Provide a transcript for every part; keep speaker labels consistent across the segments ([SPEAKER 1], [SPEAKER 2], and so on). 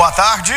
[SPEAKER 1] Boa tarde.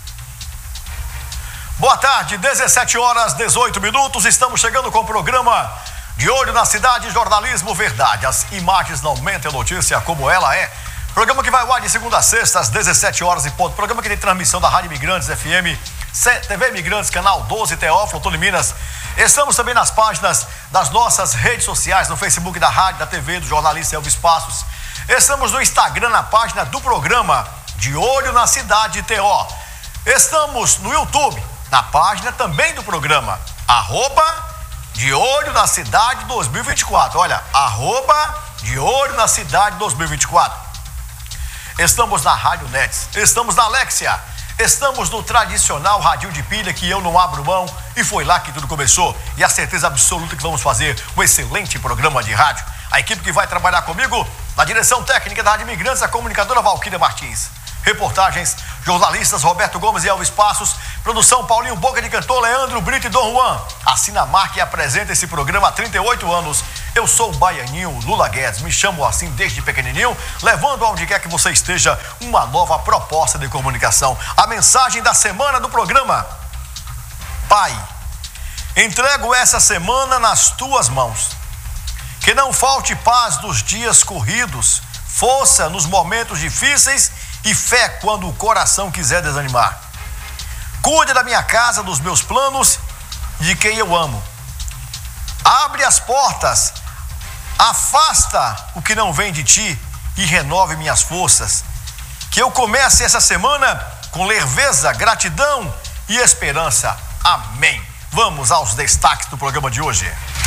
[SPEAKER 1] Boa tarde, 17 horas 18 minutos. Estamos chegando com o programa De Olho na Cidade, Jornalismo Verdade. As imagens não mentem a notícia como ela é. Programa que vai ao ar de segunda a sexta, às 17 horas e ponto. Programa que tem transmissão da Rádio Imigrantes FM, TV Imigrantes, canal 12, Teófilo, Otoni, Minas. Estamos também nas páginas das nossas redes sociais, no Facebook da Rádio, da TV, do jornalista Elvis Passos. Estamos no Instagram, na página do programa De Olho na Cidade, TO. Estamos no YouTube, na página também do programa, @De Olho na Cidade 2024. Olha, @De Olho na Cidade 2024. Estamos na Rádio Nets, estamos na Alexia, estamos no tradicional radinho de pilha que eu não abro mão, e foi lá que tudo começou. E a certeza absoluta que vamos fazer um excelente programa de rádio. A equipe que vai trabalhar comigo na direção técnica da Rádio Imigrantes, a comunicadora Valquíria Martins. Reportagens, jornalistas Roberto Gomes e Elvis Passos. Produção Paulinho Boca de Cantor, Leandro Brito e Dom Juan. Assina a marca e apresenta esse programa há 38 anos. Eu sou o baianinho Lula Guedes, me chamo assim desde pequenininho, levando aonde quer que você esteja uma nova proposta de comunicação. A mensagem da semana do programa: Pai, entrego essa semana nas tuas mãos. Que não falte paz nos dias corridos, força nos momentos difíceis e fé quando o coração quiser desanimar. Cuide da minha casa, dos meus planos e de quem eu amo. Abre as portas, afasta o que não vem de ti e renove minhas forças. Que eu comece essa semana com leveza, gratidão e esperança. Amém. Vamos aos destaques do programa de hoje.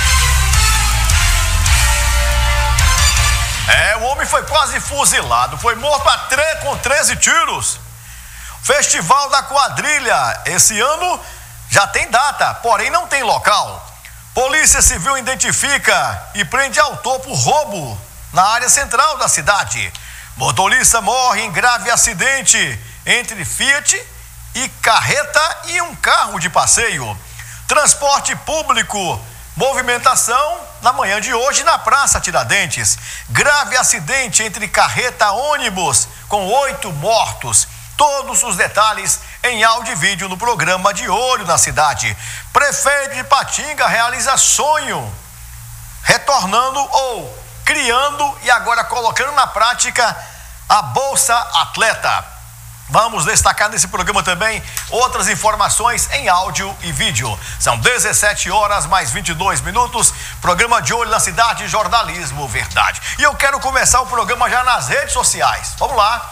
[SPEAKER 1] O homem foi quase fuzilado, foi morto com 13 tiros. Festival da Quadrilha, esse ano já tem data, porém não tem local. Polícia Civil identifica e prende autor por roubo na área central da cidade. Motorista morre em grave acidente entre Fiat e carreta e um carro de passeio. Transporte público, movimentação na manhã de hoje na Praça Tiradentes. Grave acidente entre carreta e ônibus com 8 mortos. Todos os detalhes em áudio e vídeo no programa De Olho na Cidade. Prefeito de Patinga realiza sonho, retornando ou criando e agora colocando na prática a Bolsa Atleta. Vamos destacar nesse programa também outras informações em áudio e vídeo. São 17 horas mais 22 minutos. Programa De Olho na Cidade, Jornalismo Verdade. E eu quero começar o programa já nas redes sociais. Vamos lá.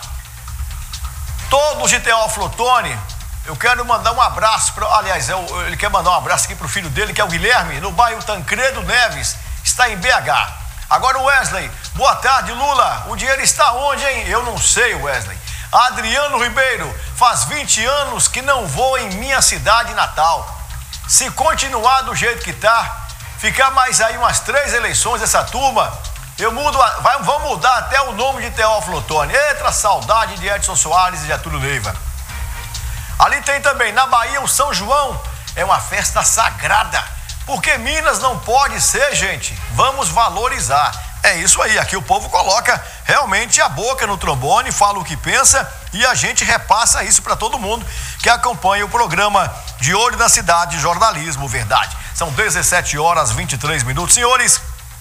[SPEAKER 1] Todos de Teófilo Otoni, eu quero mandar um abraço. Aliás, ele quer mandar um abraço aqui para o filho dele, que é o Guilherme, no bairro Tancredo Neves, está em BH. Agora o Wesley, boa tarde, Lula. O dinheiro está onde, hein? Eu não sei, Wesley. Adriano Ribeiro, faz 20 anos que não vou em minha cidade natal. Se continuar do jeito que está, ficar mais aí umas 3 eleições essa turma, vão mudar até o nome de Teófilo Otoni. Eita, saudade de Edson Soares e de Getúlio Neiva. Ali tem também, na Bahia, o São João. É uma festa sagrada. Porque Minas não pode ser, gente. Vamos valorizar. É isso aí, aqui o povo coloca realmente a boca no trombone, fala o que pensa e a gente repassa isso para todo mundo que acompanha o programa De Olho na Cidade, Jornalismo Verdade. São 17 horas 23 minutos. Senhores,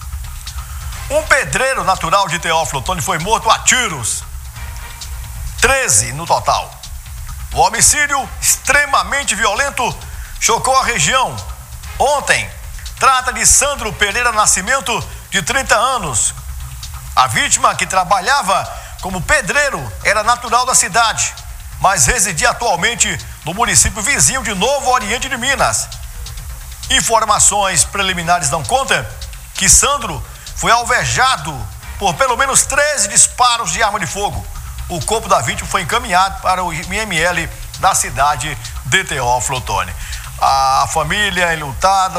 [SPEAKER 1] um pedreiro natural de Teófilo Otoni foi morto a tiros. 13 no total. O homicídio extremamente violento chocou a região. Ontem, trata de Sandro Pereira Nascimento, de 30 anos. A vítima, que trabalhava como pedreiro, era natural da cidade, mas residia atualmente no município vizinho de Novo Oriente de Minas. Informações preliminares dão conta que Sandro foi alvejado por pelo menos 13 disparos de arma de fogo. O corpo da vítima foi encaminhado para o IML da cidade de Teófilo Otoni. A família enlutada,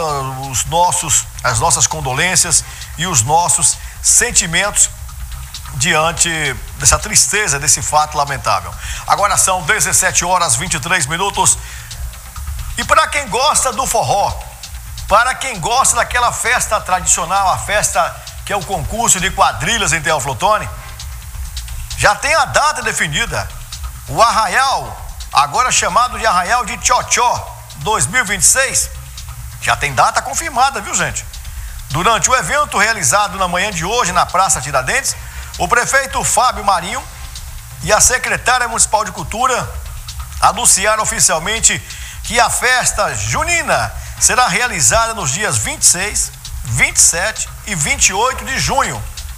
[SPEAKER 1] as nossas condolências e os nossos sentimentos diante dessa tristeza, desse fato lamentável. Agora são 17 horas 23 minutos. E para quem gosta do forró, para quem gosta daquela festa tradicional, a festa que é o concurso de quadrilhas em Teófilo Otoni, já tem a data definida. O Arraial, agora chamado de Arraial de Tchotchó 2026, já tem data confirmada, viu, gente? Durante o evento realizado na manhã de hoje na Praça Tiradentes, o prefeito Fábio Marinho e a secretária municipal de Cultura anunciaram oficialmente que a festa junina será realizada nos dias 26, 27 e 28 de junho.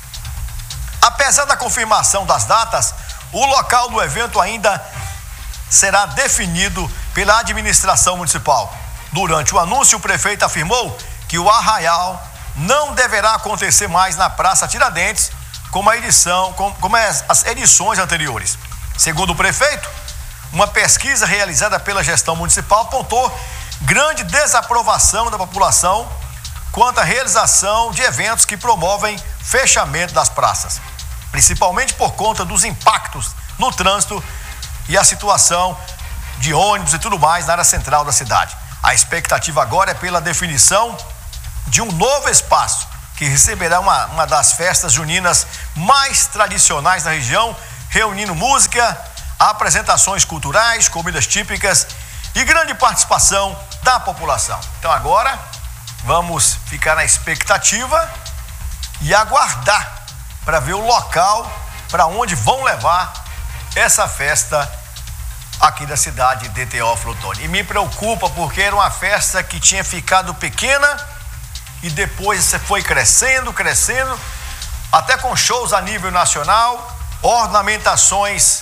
[SPEAKER 1] Apesar da confirmação das datas, o local do evento ainda será definido pela administração municipal. Durante o anúncio, o prefeito afirmou que o Arraial não deverá acontecer mais na Praça Tiradentes como as edições anteriores. Segundo o prefeito, uma pesquisa realizada pela gestão municipal apontou grande desaprovação da população quanto à realização de eventos que promovem fechamento das praças, principalmente por conta dos impactos no trânsito e a situação de ônibus e tudo mais na área central da cidade. A expectativa agora é pela definição de um novo espaço que receberá uma das festas juninas mais tradicionais da região, reunindo música, apresentações culturais, comidas típicas e grande participação da população. Então agora vamos ficar na expectativa e aguardar para ver o local para onde vão levar essa festa aqui da cidade de Teófilo Otoni. E me preocupa porque era uma festa que tinha ficado pequena e depois você foi crescendo, até com shows a nível nacional, ornamentações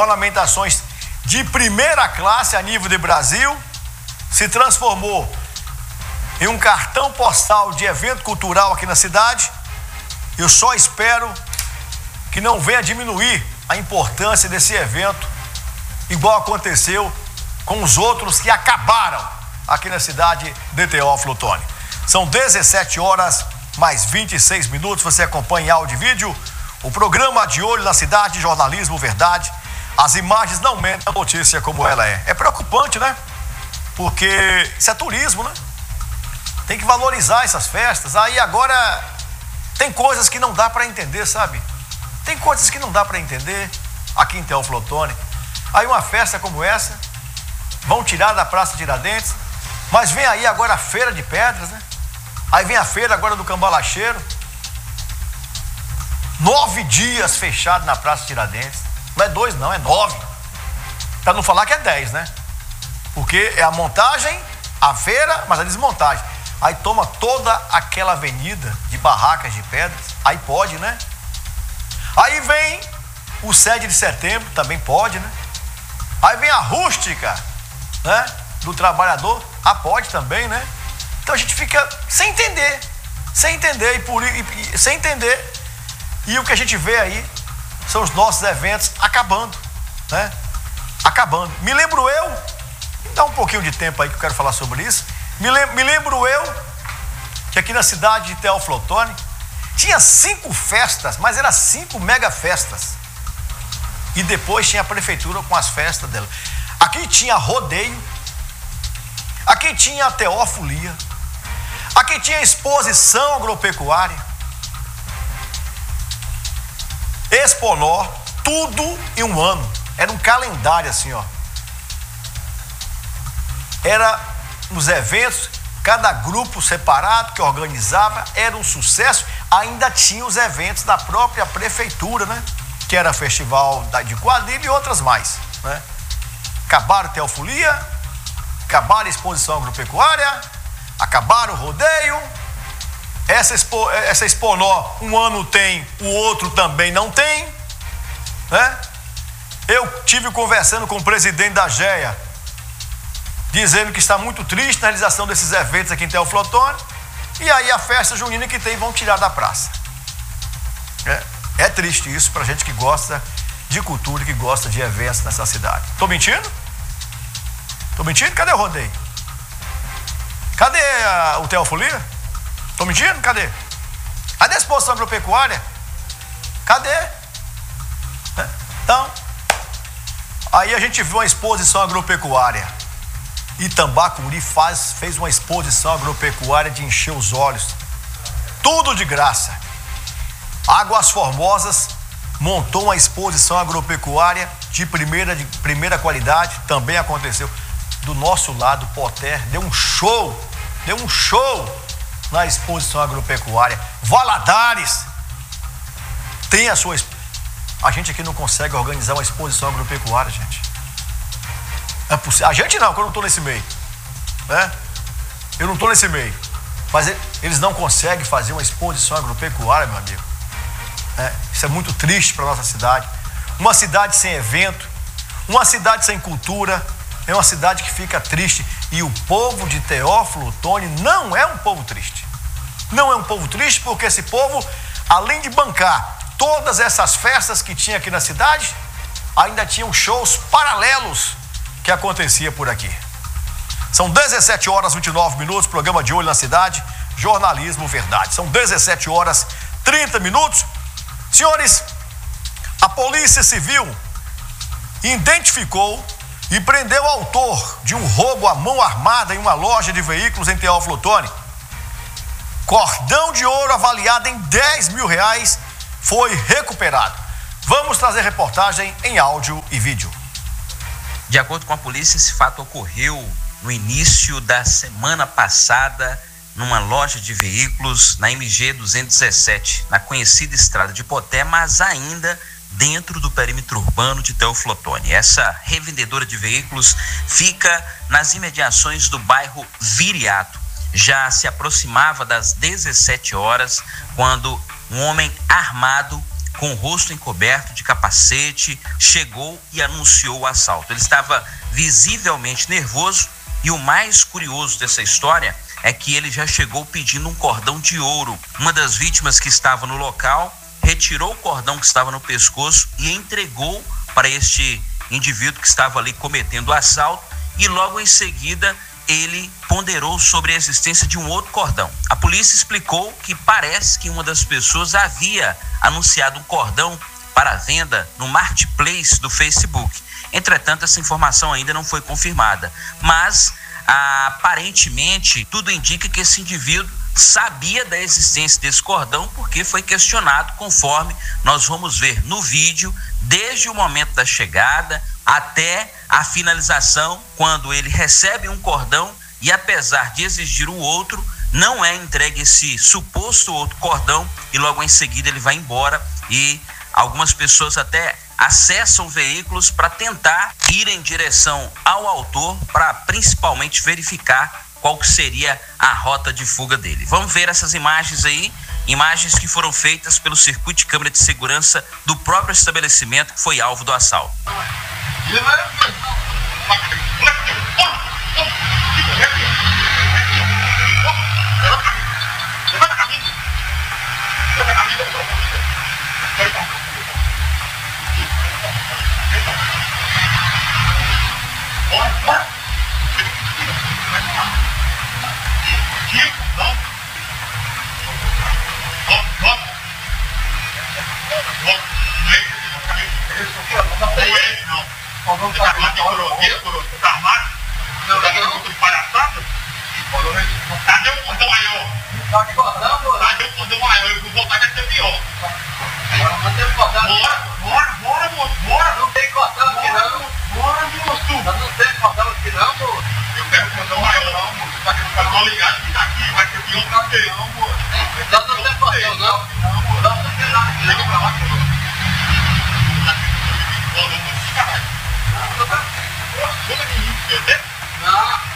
[SPEAKER 1] de primeira classe a nível de Brasil, se transformou em um cartão postal de evento cultural aqui na cidade. Eu só espero que não venha diminuir a importância desse evento, igual aconteceu com os outros que acabaram aqui na cidade de Teófilo Otoni. São 17 horas mais 26 minutos, você acompanha em áudio e vídeo o programa De Olho na Cidade, Jornalismo Verdade. As imagens não mentem a notícia como ela é. É preocupante, né? Porque isso é turismo, né? Tem que valorizar essas festas. Aí agora tem coisas que não dá para entender, sabe? Tem coisas que não dá para entender aqui em Teófilo Otoni. Aí uma festa como essa, vão tirar da Praça Tiradentes, mas vem aí agora a Feira de Pedras, né? Aí vem a feira agora do Cambalacheiro. 9 dias fechado na Praça Tiradentes. Não é 2 não, é 9. Para não falar que é 10, né? Porque é a montagem, a feira, mas a desmontagem. Aí toma toda aquela avenida de barracas de pedras. Aí pode, né? Aí vem o 7 de setembro, também pode, né? Aí vem a rústica, né? Do trabalhador, pode também, né? Então a gente fica sem entender. E o que a gente vê aí são os nossos eventos acabando, né? Acabando. Me lembro eu, me dá um pouquinho de tempo aí que eu quero falar sobre isso. Me lembro eu que aqui na cidade de Teófilo Otoni tinha 5 festas, mas eram 5 mega festas. E depois tinha a prefeitura com as festas dela. Aqui tinha rodeio, aqui tinha a teofolia, aqui tinha exposição agropecuária, Exponor, tudo em um ano. Era um calendário assim, ó. Era nos eventos, cada grupo separado que organizava, era um sucesso. Ainda tinha os eventos da própria prefeitura, né? Que era festival de quadrilha e outras mais, né? Acabaram a teofolia, acabaram a exposição agropecuária, acabaram o rodeio. Essa Exponor, um ano tem, o outro também não tem, né? Eu tive conversando com o presidente da GEA, dizendo que está muito triste na realização desses eventos aqui em Teófilo Otoni. E aí a festa junina que tem vão tirar da praça. É triste isso para gente que gosta de cultura, que gosta de eventos nessa cidade. Tô mentindo? Tô mentindo? Cadê o rodeio? Cadê o teofolia? Tô mentindo? Cadê? Cadê a exposição agropecuária? Cadê? Então, aí a gente viu uma exposição agropecuária. Itambacuri fez uma exposição agropecuária de encher os olhos. Tudo de graça. Águas Formosas montou uma exposição agropecuária de primeira qualidade, também aconteceu. Do nosso lado, Poté deu um show na exposição agropecuária. Valadares tem a sua... A gente aqui não consegue organizar uma exposição agropecuária, gente. É possível. A gente não, que eu não estou nesse meio, né? Eu não estou nesse meio. Mas eles não conseguem fazer uma exposição agropecuária, meu amigo. Isso é muito triste para a nossa cidade. Uma cidade sem evento, uma cidade sem cultura, é uma cidade que fica triste. E o povo de Teófilo Otoni não é um povo triste. Não é um povo triste porque esse povo, além de bancar todas essas festas que tinha aqui na cidade, ainda tinham shows paralelos que acontecia por aqui. São 17 horas e 29 minutos, programa de Olho na Cidade, Jornalismo Verdade. São 17 horas e 30 minutos. Senhores, a Polícia Civil identificou e prendeu o autor de um roubo à mão armada em uma loja de veículos em Teófilo Otoni. Cordão de ouro avaliado em R$10 mil foi recuperado. Vamos trazer reportagem em áudio e vídeo.
[SPEAKER 2] De acordo com a polícia, esse fato ocorreu no início da semana passada numa loja de veículos na MG 217, na conhecida estrada de Poté, mas ainda dentro do perímetro urbano de Teófilo Otoni. Essa revendedora de veículos fica nas imediações do bairro Viriato. Já se aproximava das 17 horas quando um homem armado com o rosto encoberto de capacete chegou e anunciou o assalto. Ele estava visivelmente nervoso e o mais curioso dessa história é que ele já chegou pedindo um cordão de ouro. Uma das vítimas que estava no local retirou o cordão que estava no pescoço e entregou para este indivíduo que estava ali cometendo o assalto, e logo em seguida ele ponderou sobre a existência de um outro cordão. A polícia explicou que parece que uma das pessoas havia anunciado um cordão para venda no marketplace do Facebook. Entretanto, essa informação ainda não foi confirmada, mas aparentemente tudo indica que esse indivíduo sabia da existência desse cordão, porque foi questionado, conforme nós vamos ver no vídeo, desde o momento da chegada até a finalização, quando ele recebe um cordão e, apesar de exigir o outro, não é entregue esse suposto outro cordão e logo em seguida ele vai embora, e algumas pessoas até acessam veículos para tentar ir em direção ao autor, para principalmente verificar qual que seria a rota de fuga dele. Vamos ver essas imagens aí, imagens que foram feitas pelo circuito de câmera de segurança do próprio estabelecimento que foi alvo do assalto.
[SPEAKER 3] Cadê o cordão maior? Cadê o cordão maior? Eu vou voltar, vai ser pior. Não tem cordão. Bora, moço, bora. Não tem cordão aqui não. Bora, moço. Não tem cordão aqui não, moço. Eu quero o cordão maior, não, moço. Eu tô ligado que tá aqui, vai ser pior pra você. Não, moço. Então não tem cordão, não? Não, moço. Não tem nada aqui. Chega pra lá, moço. Não, não, moço. Caralho. Não, não, não. Não,